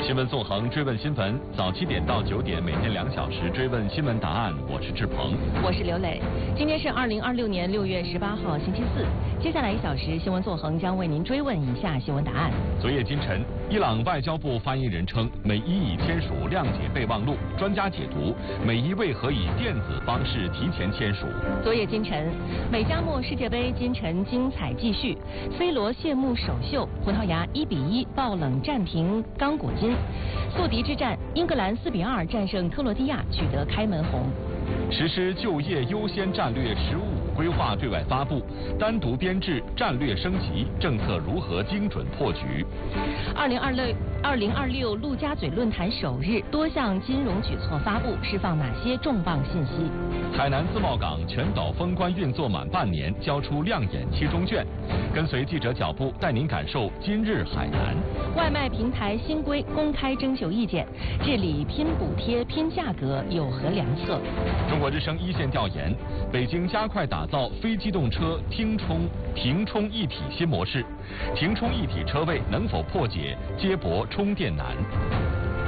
新闻纵横，追问新闻，早7点到9点，每天2小时追问新闻答案。我是志鹏， 我是刘磊。今天是2026年6月18号，星期四。接下来1小时，新闻纵横将为您追问以下新闻答案。 昨夜今晨，伊朗外交部发言人称，美伊已签署谅解备忘录。专家解读，美伊为何以电子方式提前签署？ 昨夜今晨，美加墨世界杯今晨精彩继续 ，C 罗谢幕首秀，葡萄牙1比1爆冷战平刚果金。宿敌之战，英格兰4比2战胜克罗地亚，取得开门红。 实施就业优先战略15规划对外发布，单独编制战略升级，政策如何精准破局？2026陆家嘴论坛首日，多项金融举措发布，释放哪些重磅信息？海南自贸港全岛封关运作满半年，交出亮眼期中卷。跟随记者脚步，带您感受今日海南。外卖平台新规公开征求意见，治理拼补贴、拼价格有何良策？中国之声一线调研，北京加快打造非机动车停充一体新模式，停充一体车位能否破解接驳充电难？